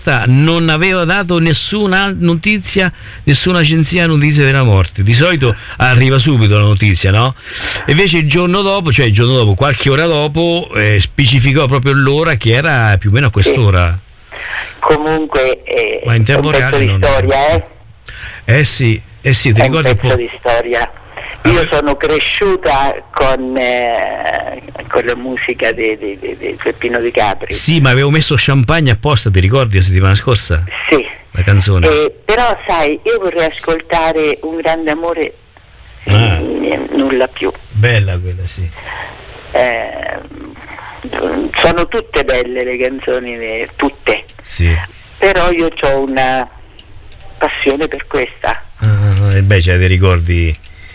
non aveva dato nessuna notizia, nessuna agenzia notizia della morte. Di solito arriva subito la notizia, no? E invece il giorno dopo, qualche ora dopo, specificò proprio l'ora, che era più o meno a quest'ora. Comunque ma in tempo reale di storia, sì, ti ricordi un po'? Di storia. Io sono cresciuta con la musica di Peppino Di Capri. Sì, ma avevo messo champagne apposta, ti ricordi la settimana scorsa? Sì. La canzone. Però sai, io vorrei ascoltare Un grande amore, nulla più. Bella quella, sì. Sono tutte belle le canzoni, tutte. Sì. Però io ho una passione per questa. C'hai dei ricordi.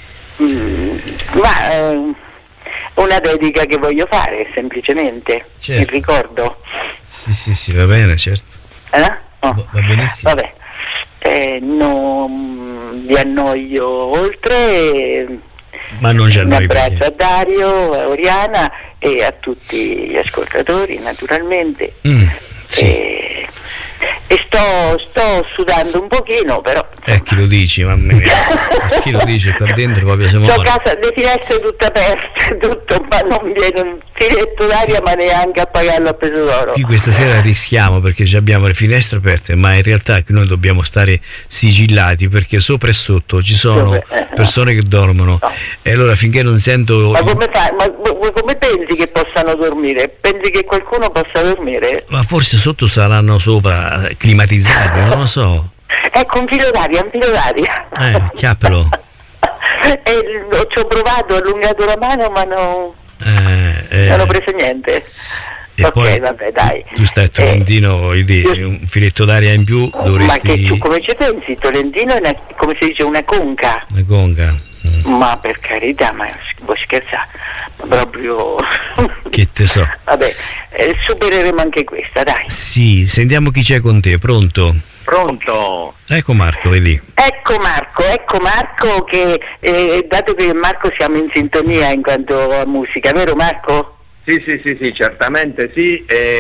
Una dedica che voglio fare, semplicemente. Certo. Il ricordo. Sì, va bene, certo. No. Va benissimo. Vabbè, non vi annoio oltre. Ma non ci annoi. Un abbraccio a Dario, a Oriana e a tutti gli ascoltatori, naturalmente. Sì. E sto sudando un pochino, però. Chi lo dici, mamma mia? Chi lo dice qua dentro proprio siamo a casa, le finestre tutte aperte, tutto, ma non viene un filetto d'aria, ma neanche a pagarlo a peso d'oro. Qui questa sera rischiamo, perché abbiamo le finestre aperte, ma in realtà noi dobbiamo stare sigillati, perché sopra e sotto ci sono persone che dormono. No. E allora finché non sento. Ma come fai? Ma come pensi che possano dormire? Pensi che qualcuno possa dormire? Ma forse sotto saranno sopra climatizzati, non lo so. Ecco, un filo d'aria. Chiappelo. Ci ho provato, ho allungato la mano, ma non ho preso niente. E poi, vabbè, dai. Tu stai a Tolentino, un filetto d'aria in più dovresti. Ma che tu come ci pensi? Tolentino è come si dice, una conca. Una conca. Ma per carità, ma vuoi scherzare? Proprio. Che te so. Vabbè, supereremo anche questa, dai. Sì, sentiamo chi c'è con te, pronto? Pronto. Ecco Marco, vedi. Ecco Marco che dato che Marco siamo in sintonia in quanto a musica, vero Marco? Sì, certamente sì.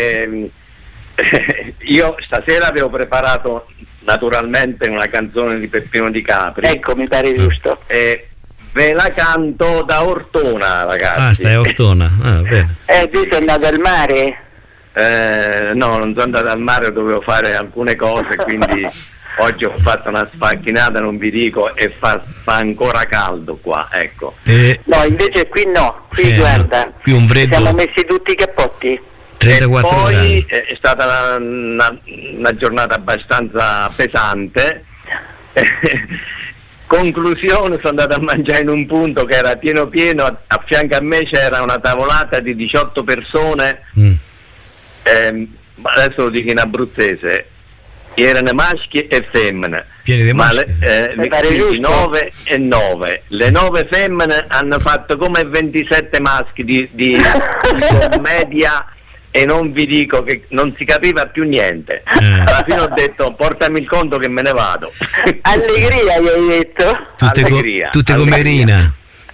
Io stasera avevo preparato naturalmente una canzone di Peppino Di Capri. Ecco, mi pare giusto. Ve la canto da Ortona, ragazzi. Stai a Ortona, bene. Tu sei andato al mare? No, non sono andato al mare, dovevo fare alcune cose, quindi oggi ho fatto una sfacchinata, non vi dico, e fa ancora caldo qua, ecco. No, invece qui no, qui guarda, no. Qui un freddo. Siamo messi tutti i cappotti. 34 e poi gradi. È stata una giornata abbastanza pesante. Conclusione, sono andato a mangiare in un punto che era pieno, a fianco a me c'era una tavolata di 18 persone, adesso lo dico in abruzzese, erano maschi e femmine, ma 9 e 9. Le 9 femmine hanno fatto come 27 maschi di commedia, e non vi dico che non si capiva più niente. Alla fine ho detto portami il conto che me ne vado. Allegria gli hai detto? Tutte come Rina.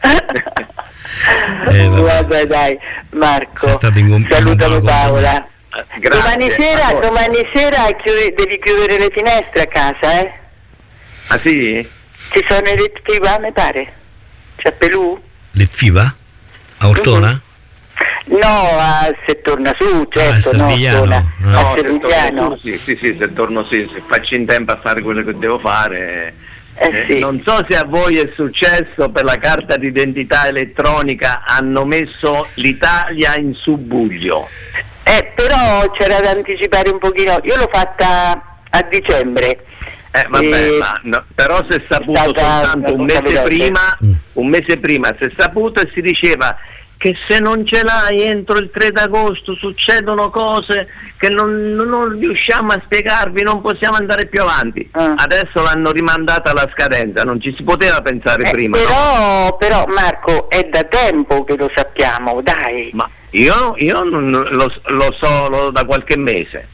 Vabbè dai Marco, salutami Paola. Grazie. Domani sera devi chiudere le finestre a casa, Ah sì? Ci sono le FIVA, mi pare. C'è Pelù? Le FIVA? A Ortona? No, se torna su, certo, a Servigliano. A Servigliano. Sì, se torno se faccio in tempo a fare quello che devo fare. Sì. Non so se a voi è successo, per la carta d'identità elettronica hanno messo l'Italia in subbuglio. Però c'era da anticipare un pochino, io l'ho fatta a dicembre. Però si è saputo soltanto un mese prima si è saputo, e si diceva che se non ce l'hai entro il 3 d'agosto succedono cose che non riusciamo a spiegarvi, non possiamo andare più avanti. Adesso l'hanno rimandata alla scadenza, non ci si poteva pensare prima. Però Marco, è da tempo che lo sappiamo, dai. Ma io non lo so da qualche mese.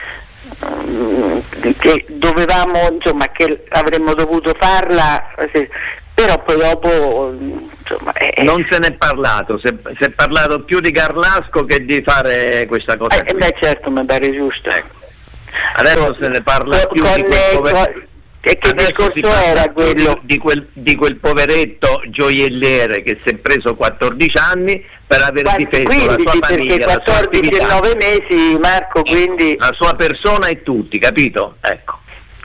Che dovevamo, insomma, che avremmo dovuto farla, però poi dopo insomma non se n'è parlato, si è parlato più di Garlasco che di fare questa cosa. Certo, mi pare giusto. Adesso se ne parla più di quel poveretto. E che discorso era quello? Di quel poveretto gioielliere che si è preso 14 anni per aver difeso la sua famiglia, perché 14 e 9 mesi, Marco, quindi la sua persona e tutti, capito? Ecco.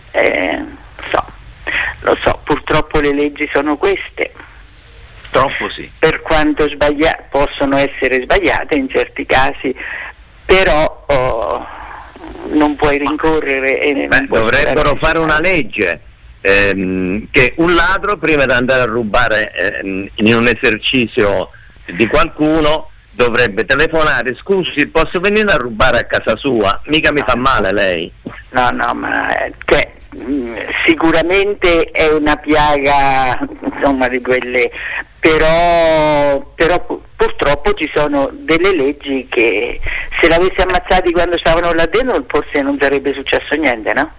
Lo so, purtroppo le leggi sono queste. Troppo sì. Per quanto possono essere sbagliate in certi casi, però non puoi rincorrere. Dovrebbero fare una legge che un ladro, prima di andare a rubare in un esercizio di qualcuno, dovrebbe telefonare: scusi, posso venire a rubare a casa sua? Mica mi fa male lei. No, ma sicuramente è una piaga, insomma, di quelle, però purtroppo ci sono delle leggi che se l'avessi ammazzati quando stavano là dentro forse non sarebbe successo niente, no?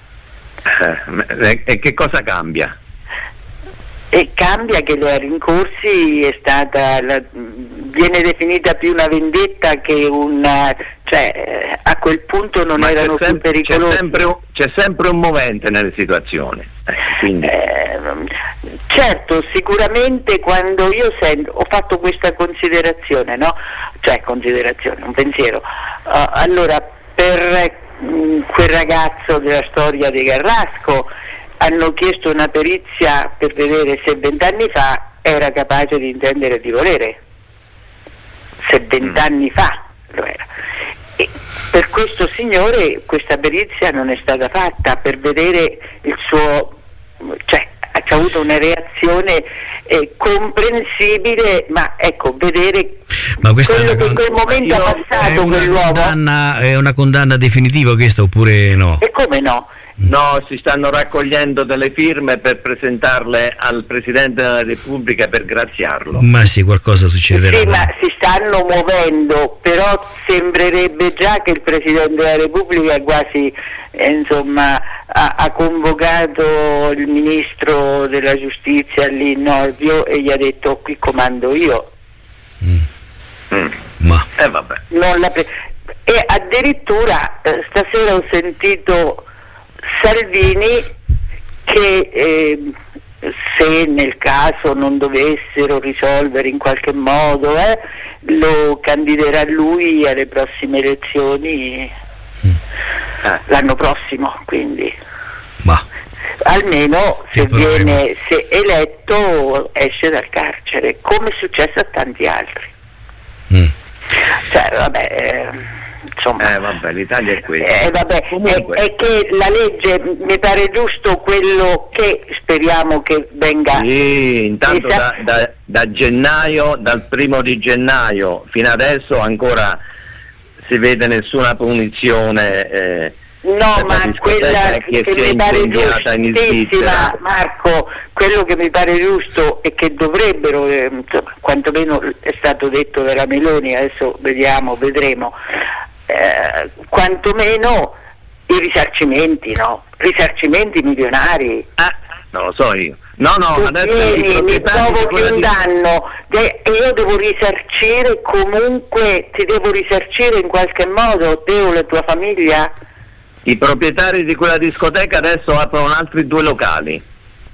E che cosa cambia? E cambia che le rincorsi è stata viene definita più una vendetta che a quel punto non erano più pericolosi. C'è sempre un movente nelle situazioni. Quindi. Certo, sicuramente quando io ho fatto questa considerazione, no? Un pensiero. Allora, per quel ragazzo della storia di Carrasco hanno chiesto una perizia per vedere se 20 anni fa era capace di intendere e di volere. Se 20 anni fa lo era. E per questo signore questa perizia non è stata fatta per vedere il suo, ha avuto una reazione comprensibile, ma ecco, vedere quello che in quel momento ha passato quell'uomo. È una condanna definitiva questa oppure no? E come no? No, si stanno raccogliendo delle firme per presentarle al Presidente della Repubblica per graziarlo. Ma sì, qualcosa succederà. Sì, ma si stanno muovendo, però sembrerebbe già che il Presidente della Repubblica quasi ha convocato il Ministro della Giustizia lì Nordio e gli ha detto: qui comando io. Ma vabbè. E addirittura stasera ho sentito Salvini che se nel caso non dovessero risolvere in qualche modo lo candiderà lui alle prossime elezioni l'anno prossimo, quindi almeno se eletto esce dal carcere, come è successo a tanti altri. L'Italia è questa. È che la legge mi pare giusto quello che speriamo che venga. Sì, intanto da gennaio, dal 1° gennaio fino adesso ancora si vede nessuna punizione. No, ma quella che mi pare giustissima, Marco, quello che mi pare giusto e che dovrebbero, quantomeno è stato detto dalla Meloni, adesso vedremo, quantomeno i risarcimenti, no? Risarcimenti milionari. Non lo so io. No, adesso mi trovo che un danno e io devo risarcire comunque, ti devo risarcire in qualche modo, te o la tua famiglia? I proprietari di quella discoteca adesso aprono altri 2 locali.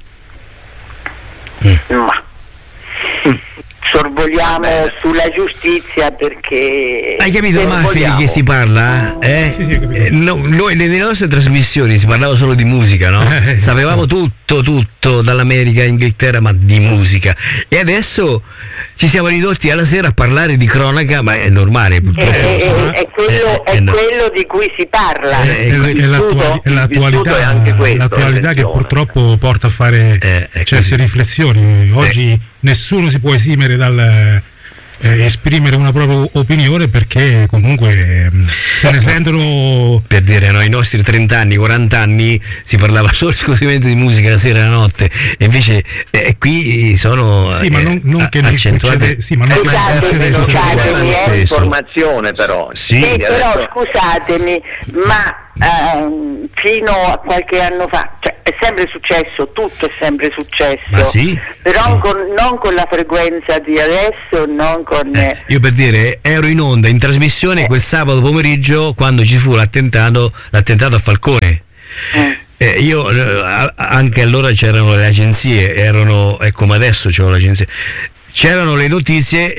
Ma sorvoliamo sulla giustizia, perché hai capito, Mafia, che si parla? Sì, noi nelle nostre trasmissioni si parlava solo di musica, no? Sapevamo tutto dall'America, Inghilterra, ma di musica, e adesso ci siamo ridotti alla sera a parlare di cronaca, ma è normale purtroppo. È quello di cui si parla. L'attualità è anche questo, l'attualità che purtroppo porta a fare certe riflessioni. Oggi nessuno si può esimere dal esprimere una propria opinione, perché comunque se ne sentono, per dire, noi, i nostri 30 anni, 40 anni si parlava solo esclusivamente di musica la sera e la notte, e invece qui sono ma non che nel succede, ma non che informazione, però però scusatemi, ma fino a qualche anno fa, è sempre successo, tutto è sempre successo, ma sì, però sì. non con la frequenza di adesso, non con... Io per dire, ero in onda in trasmissione quel sabato pomeriggio quando ci fu l'attentato a Falcone. Io anche allora c'erano le agenzie, erano, come adesso c'ho l'agenzia, c'erano le notizie,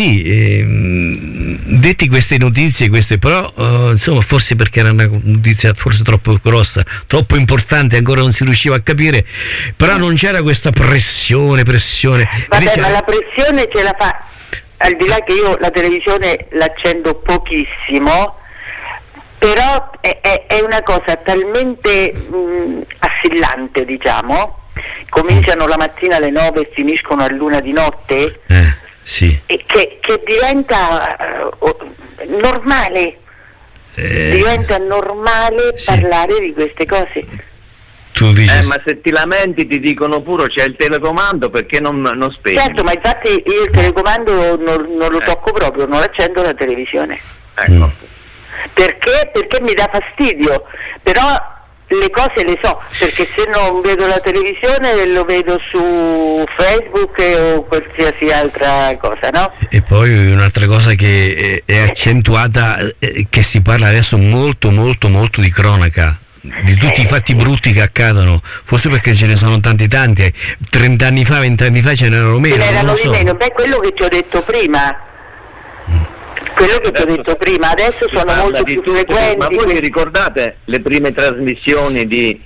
detti queste notizie, però insomma forse perché era una notizia forse troppo grossa, troppo importante, ancora non si riusciva a capire, però non c'era questa pressione. Vabbè, ma la pressione ce la fa, al di là che io la televisione l'accendo pochissimo, però è una cosa talmente assillante, diciamo. Cominciano la mattina alle 9 e finiscono all'1 di notte, sì. e che diventa normale, diventa normale, sì, parlare di queste cose. Tu dici... ma se ti lamenti ti dicono pure c'è il telecomando, perché non spegni? Certo, ma infatti io il telecomando non lo tocco proprio, non accendo la televisione. Ecco. Perché mi dà fastidio, però le cose le so, perché se non vedo la televisione lo vedo su Facebook o qualsiasi altra cosa, no? E poi un'altra cosa che è accentuata, che si parla adesso molto di cronaca, di tutti i fatti brutti che accadono, forse perché ce ne sono tanti, 30 anni fa, 20 anni fa ce n'erano meno. Ce n'erano di meno, quello che ti ho detto prima. Quello che ti ho detto prima, adesso sono molto più frequenti. Ma voi vi ricordate le prime trasmissioni di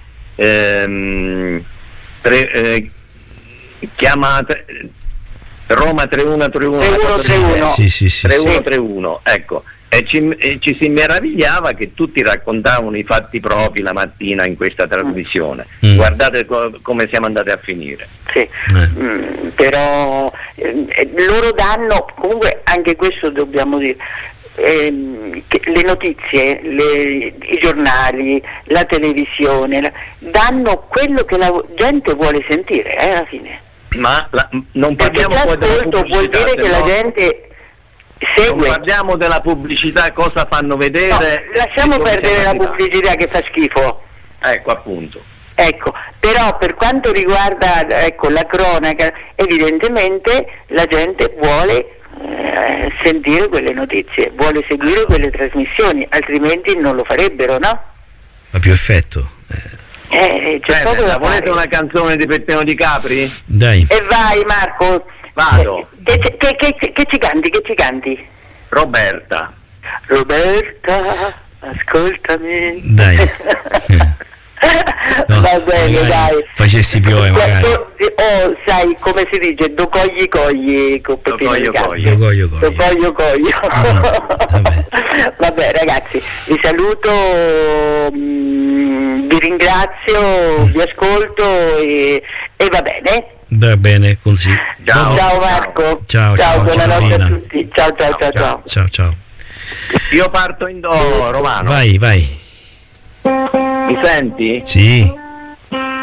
chiamate Roma 3131? Sì. 3131, ecco. E ci si meravigliava che tutti raccontavano i fatti propri la mattina in questa trasmissione. Guardate come siamo andati a finire. Sì. Però loro danno, comunque anche questo dobbiamo dire, che le notizie, i giornali, la televisione danno quello che la gente vuole sentire, alla fine. Ma non parliamo poi della pubblicità, vuol dire che la gente segue. Non parliamo della pubblicità, cosa fanno vedere. No, lasciamo perdere la pubblicità che fa schifo. Ecco, appunto. Ecco, però per quanto riguarda la cronaca, evidentemente la gente vuole sentire quelle notizie, vuole seguire quelle trasmissioni, altrimenti non lo farebbero, no? Ha più effetto. Volete una canzone di Peppino Di Capri? Dai. E vai Marco. Vado. Che ci canti? Roberta, ascoltami. Dai. No, va bene, dai. Facessi piove magari. Sai come si dice? Do cogli con Peppino Di Capri. Do coglio. Vabbè ragazzi, vi saluto, vi ringrazio, vi ascolto e va bene. Va bene così. Ciao Marco. Ciao, buonanotte a tutti. Ciao. Io parto in do, Romano. Vai. Mi senti? Sì.